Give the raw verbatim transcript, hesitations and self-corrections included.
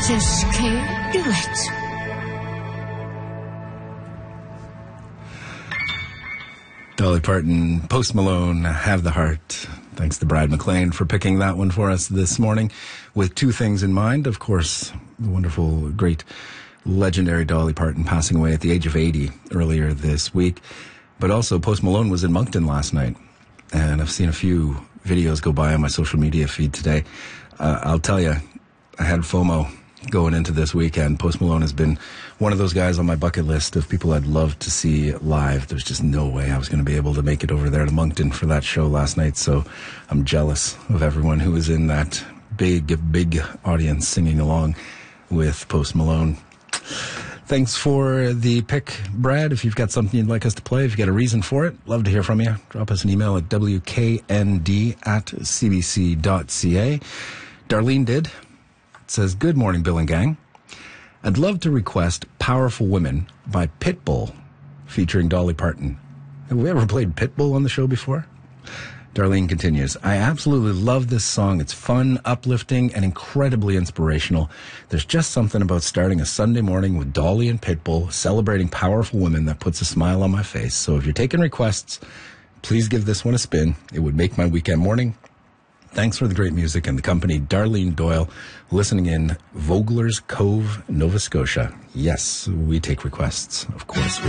Just can't do it. Dolly Parton, Post Malone, Have the Heart. Thanks to Brad McLean for picking that one for us this morning with two things in mind. Of course, the wonderful, great, legendary Dolly Parton passing away at the age of eighty earlier this week. But also, Post Malone was in Moncton last night, and I've seen a few videos go by on my social media feed today. Uh, I'll tell you, I had FOMO going into this weekend. Post Malone has been one of those guys on my bucket list of people I'd love to see live. There's just no way I was going to be able to make it over there to Moncton for that show last night, so I'm jealous of everyone who was in that big, big audience singing along with Post Malone. Thanks for the pick, Brad. If you've got something you'd like us to play, if you've got a reason for it, love to hear from you. Drop us an email at w k n d at c b c dot c a. Darlene did. It says, good morning, Bill and gang. I'd love to request Powerful Women by Pitbull featuring Dolly Parton. Have we ever played Pitbull on the show before? Darlene continues, I absolutely love this song. It's fun, uplifting, and incredibly inspirational. There's just something about starting a Sunday morning with Dolly and Pitbull celebrating powerful women that puts a smile on my face. So if you're taking requests, please give this one a spin. It would make my weekend morning. Thanks for the great music and the company. Darlene Doyle, listening in Vogler's Cove, Nova Scotia. Yes, we take requests, of course.